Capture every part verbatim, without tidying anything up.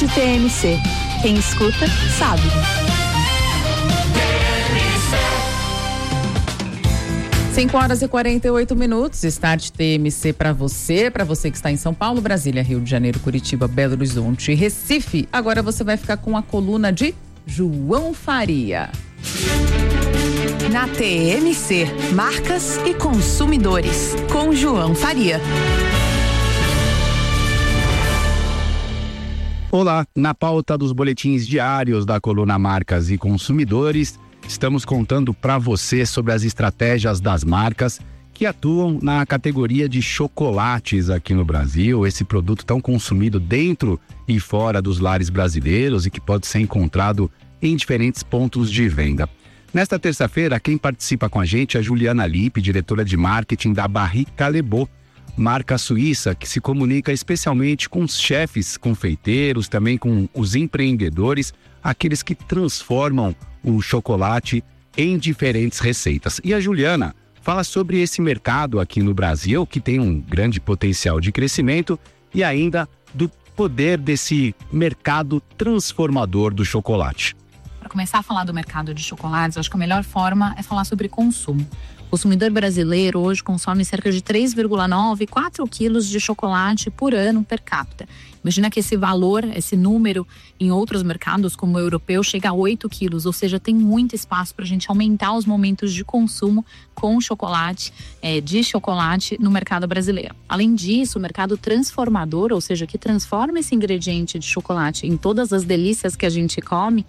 T M C. Quem escuta, sabe. cinco horas e quarenta e oito minutos, Start T M C para você, para você que está em São Paulo, Brasília, Rio de Janeiro, Curitiba, Belo Horizonte e Recife. Agora você vai ficar com a coluna de João Faria. Na T M C, marcas e consumidores, com João Faria. Olá, na pauta dos boletins diários da coluna Marcas e Consumidores, estamos contando para você sobre as estratégias das marcas que atuam na categoria de chocolates aqui no Brasil, esse produto tão consumido dentro e fora dos lares brasileiros e que pode ser encontrado em diferentes pontos de venda. Nesta terça-feira, quem participa com a gente é a Juliana Lippe, diretora de marketing da Barry Callebaut, marca suíça que se comunica especialmente com os chefes confeiteiros, também com os empreendedores, aqueles que transformam o chocolate em diferentes receitas. E a Juliana fala sobre esse mercado aqui no Brasil, que tem um grande potencial de crescimento, e ainda do poder desse mercado transformador do chocolate. Para começar a falar do mercado de chocolates, eu acho que a melhor forma é falar sobre consumo. O consumidor brasileiro hoje consome cerca de três vírgula nove, quatro quilos de chocolate por ano per capita. Imagina que esse valor, esse número em outros mercados como o europeu chega a oito quilos, ou seja, tem muito espaço para a gente aumentar os momentos de consumo com chocolate, é, de chocolate no mercado brasileiro. Além disso, o mercado transformador, ou seja, que transforma esse ingrediente de chocolate em todas as delícias que a gente come,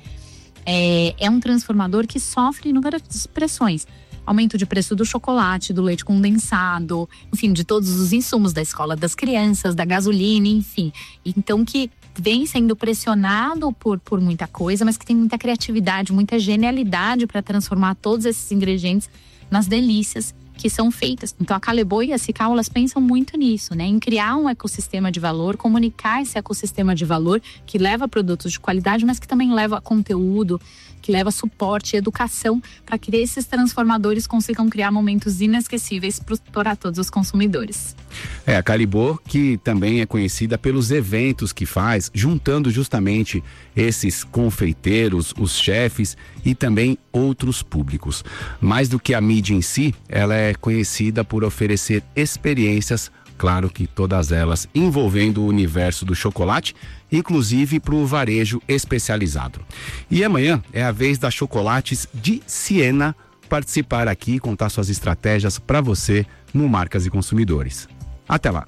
é, é um transformador que sofre inúmeras pressões. Aumento de preço do chocolate, do leite condensado, enfim, de todos os insumos da escola das crianças, da gasolina, enfim. Então que vem sendo pressionado por, por muita coisa, mas que tem muita criatividade, muita genialidade para transformar todos esses ingredientes nas delícias que são feitas. Então a Callebaut e a Cical, elas pensam muito nisso, né? Em criar um ecossistema de valor, comunicar esse ecossistema de valor que leva produtos de qualidade, mas que também leva conteúdo, que leva suporte e educação para que esses transformadores consigam criar momentos inesquecíveis para todos os consumidores. É, a Callebaut, que também é conhecida pelos eventos que faz, juntando justamente esses confeiteiros, os chefes e também outros públicos. Mais do que a mídia em si, ela é conhecida por oferecer experiências, claro que todas elas envolvendo o universo do chocolate, inclusive para o varejo especializado. E amanhã é a vez da Chocolates de Siena participar aqui e contar suas estratégias para você no Marcas e Consumidores. Até lá!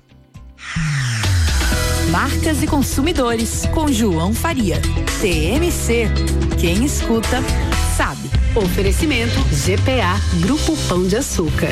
Marcas e Consumidores, com João Faria. T M C. Quem escuta, sabe. Oferecimento G P A, Grupo Pão de Açúcar.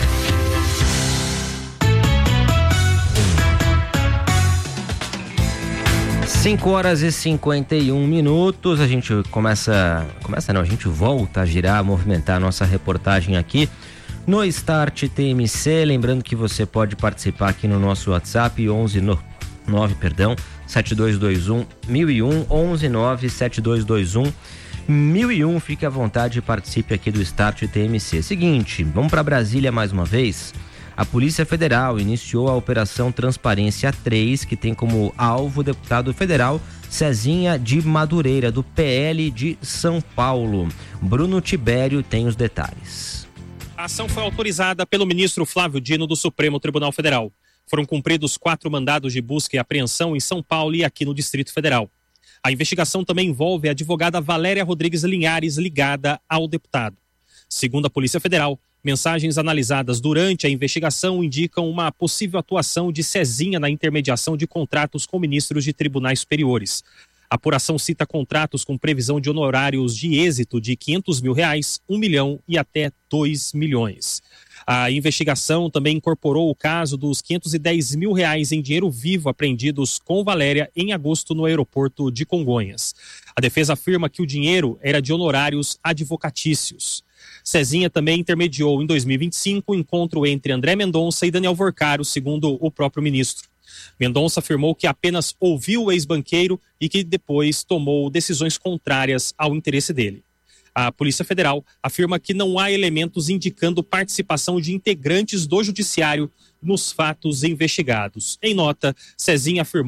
cinco horas e cinquenta e um minutos, a gente começa, começa não, a gente volta a girar, a movimentar a nossa reportagem aqui no Start T M C, lembrando que você pode participar aqui no nosso WhatsApp onze nove, perdão, sete dois dois um, mil e um, onze nove, sete dois dois um, mil e um, fique à vontade e participe aqui do Start T M C. Seguinte, vamos para Brasília mais uma vez. A Polícia Federal iniciou a Operação Transparência três, que tem como alvo o deputado federal Cezinha de Madureira, do P L de São Paulo. Bruno Tibério tem os detalhes. A ação foi autorizada pelo ministro Flávio Dino do Supremo Tribunal Federal. Foram cumpridos quatro mandados de busca e apreensão em São Paulo e aqui no Distrito Federal. A investigação também envolve a advogada Valéria Rodrigues Linhares, ligada ao deputado. Segundo a Polícia Federal, mensagens analisadas durante a investigação indicam uma possível atuação de Cezinha na intermediação de contratos com ministros de tribunais superiores. A apuração cita contratos com previsão de honorários de êxito de quinhentos mil reais, um milhão e até dois milhões. A investigação também incorporou o caso dos quinhentos e dez mil reais em dinheiro vivo apreendidos com Valéria em agosto no aeroporto de Congonhas. A defesa afirma que o dinheiro era de honorários advocatícios. Cezinha também intermediou em dois mil e vinte e cinco o encontro entre André Mendonça e Daniel Vorcaro, segundo o próprio ministro. Mendonça afirmou que apenas ouviu o ex-banqueiro e que depois tomou decisões contrárias ao interesse dele. A Polícia Federal afirma que não há elementos indicando participação de integrantes do judiciário nos fatos investigados. Em nota, Cezinha afirmou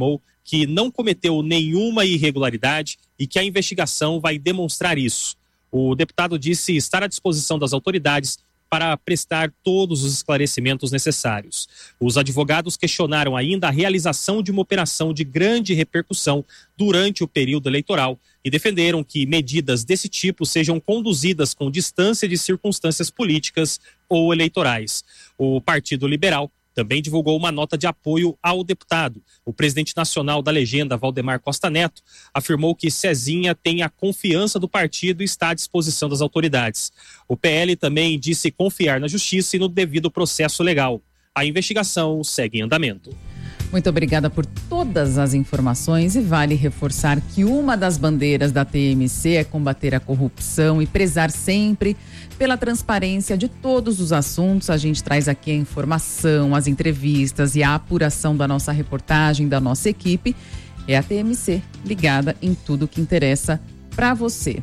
que não cometeu nenhuma irregularidade e que a investigação vai demonstrar isso. O deputado disse estar à disposição das autoridades para prestar todos os esclarecimentos necessários. Os advogados questionaram ainda a realização de uma operação de grande repercussão durante o período eleitoral e defenderam que medidas desse tipo sejam conduzidas com distância de circunstâncias políticas ou eleitorais. O Partido Liberal também divulgou uma nota de apoio ao deputado. O presidente nacional da legenda, Valdemar Costa Neto, afirmou que Cezinha tem a confiança do partido e está à disposição das autoridades. O P L também disse confiar na justiça e no devido processo legal. A investigação segue em andamento. Muito obrigada por todas as informações e vale reforçar que uma das bandeiras da T M C é combater a corrupção e prezar sempre pela transparência de todos os assuntos. A gente traz aqui a informação, as entrevistas e a apuração da nossa reportagem, da nossa equipe. É a T M C ligada em tudo que interessa para você.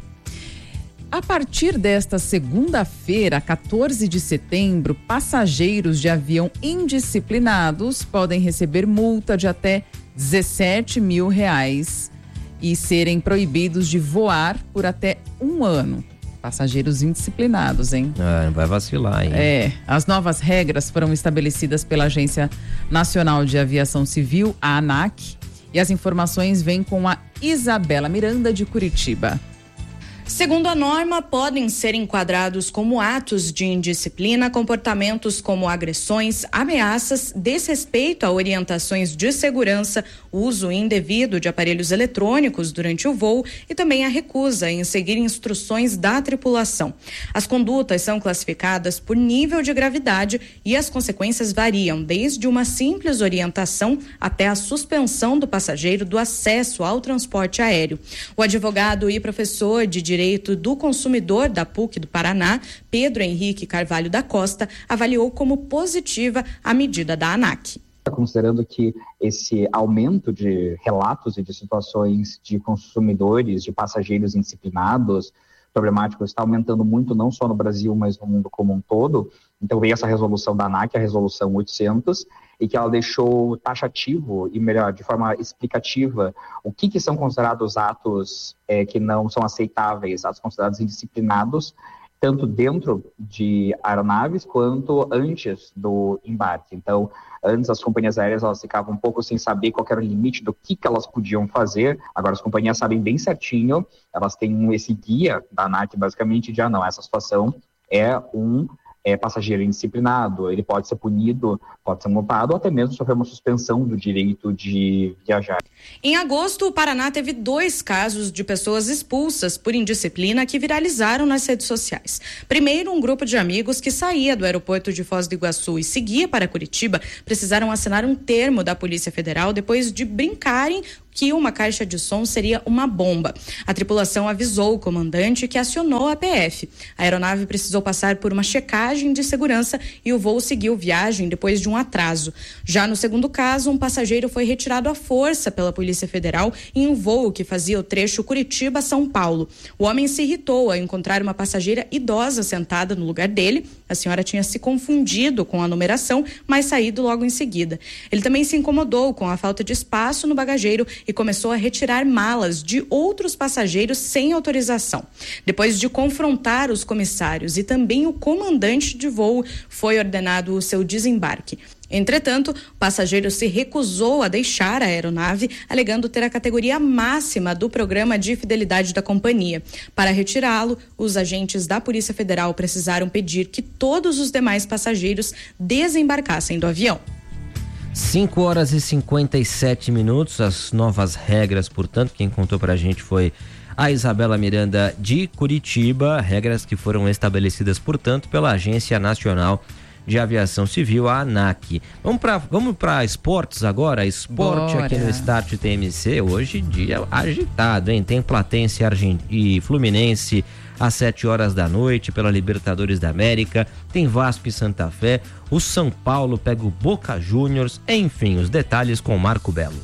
A partir desta segunda-feira, quatorze de setembro, passageiros de avião indisciplinados podem receber multa de até dezessete mil reais e serem proibidos de voar por até um ano. Passageiros indisciplinados, hein? Ah, vai vacilar, hein? É, as novas regras foram estabelecidas pela Agência Nacional de Aviação Civil, a ANAC, e as informações vêm com a Isabela Miranda de Curitiba. Segundo a norma, podem ser enquadrados como atos de indisciplina comportamentos como agressões, ameaças, desrespeito a orientações de segurança, uso indevido de aparelhos eletrônicos durante o voo e também a recusa em seguir instruções da tripulação. As condutas são classificadas por nível de gravidade e as consequências variam desde uma simples orientação até a suspensão do passageiro do acesso ao transporte aéreo. O advogado e professor de Direito do Consumidor da P U C do Paraná, Pedro Henrique Carvalho da Costa, avaliou como positiva a medida da ANAC. Considerando que esse aumento de relatos e de situações de consumidores, de passageiros indisciplinados, problemáticos, está aumentando muito não só no Brasil, mas no mundo como um todo. Então veio essa resolução da ANAC, a resolução oitocentos, e que ela deixou taxativo e, melhor, de forma explicativa, o que, que são considerados atos é, que não são aceitáveis, atos considerados indisciplinados, tanto dentro de aeronaves quanto antes do embarque. Então, antes as companhias aéreas elas ficavam um pouco sem saber qual era o limite do que, que elas podiam fazer. Agora as companhias sabem bem certinho, elas têm esse guia da ANAC, basicamente, de, ah, não, essa situação é um é, passageiro indisciplinado, ele pode ser punido, pode ser multado ou até mesmo sofrer uma suspensão do direito de viajar. Em agosto, o Paraná teve dois casos de pessoas expulsas por indisciplina que viralizaram nas redes sociais. Primeiro, um grupo de amigos que saía do aeroporto de Foz do Iguaçu e seguia para Curitiba precisaram assinar um termo da Polícia Federal depois de brincarem que uma caixa de som seria uma bomba. A tripulação avisou o comandante que acionou a P F. A aeronave precisou passar por uma checagem de segurança e o voo seguiu viagem depois de um atraso. Já no segundo caso, um passageiro foi retirado à força pela Polícia Federal em um voo que fazia o trecho Curitiba-São Paulo. O homem se irritou ao encontrar uma passageira idosa sentada no lugar dele. A senhora tinha se confundido com a numeração, mas saído logo em seguida. Ele também se incomodou com a falta de espaço no bagageiro e começou a retirar malas de outros passageiros sem autorização. Depois de confrontar os comissários e também o comandante de voo, foi ordenado o seu desembarque. Entretanto, o passageiro se recusou a deixar a aeronave, alegando ter a categoria máxima do programa de fidelidade da companhia. Para retirá-lo, os agentes da Polícia Federal precisaram pedir que todos os demais passageiros desembarcassem do avião. cinco horas e cinquenta e sete minutos, as novas regras, portanto, quem contou pra gente foi a Isabela Miranda de Curitiba, regras que foram estabelecidas, portanto, pela Agência Nacional de Aviação Civil, a ANAC. Vamos para vamos para esportes agora, esporte Bora. Aqui no Start T M C, hoje dia agitado, hein? Tem Platense Argent... e Fluminense às sete horas da noite pela Libertadores da América, tem Vasco e Santa Fé, o São Paulo pega o Boca Juniors, enfim, os detalhes com Marco Belo.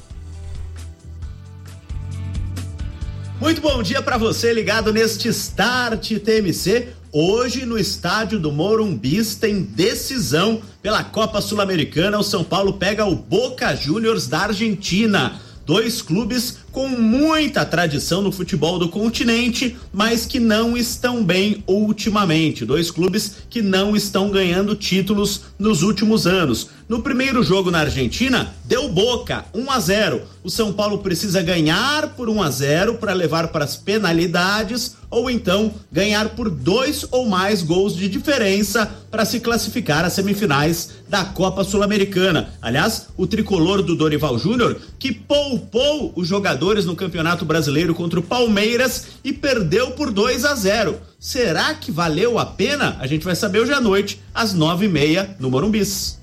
Muito bom dia para você ligado neste Start T M C. Hoje no estádio do Morumbi tem decisão pela Copa Sul-Americana. O São Paulo pega o Boca Juniors da Argentina. Dois clubes com muita tradição no futebol do continente, mas que não estão bem ultimamente. Dois clubes que não estão ganhando títulos nos últimos anos. No primeiro jogo na Argentina, deu Boca, um a zero. O São Paulo precisa ganhar por um a zero para levar para as penalidades, ou então ganhar por dois ou mais gols de diferença para se classificar às semifinais da Copa Sul-Americana. Aliás, o tricolor do Dorival Júnior, que poupou os jogadores no Campeonato Brasileiro contra o Palmeiras e perdeu por dois a zero. Será que valeu a pena? A gente vai saber hoje à noite, às nove e meia, no Morumbis.